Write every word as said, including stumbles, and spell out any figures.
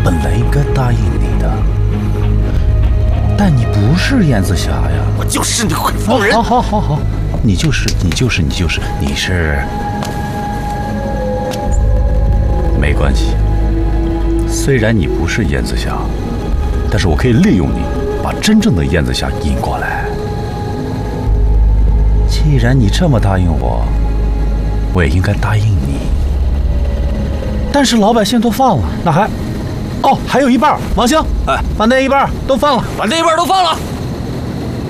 本来应该答应你的，但你不是燕子侠呀！ 我就是那鬼方人！ 好好好好，你就是你就是你就是你是，没关系。虽然你不是燕子侠，但是我可以利用你，把真正的燕子侠引过来。既然你这么答应我，我也应该答应你。但是老百姓都放了，那还……哦，还有一半，王兴，哎，把那一半都放了， 把那一半都放了。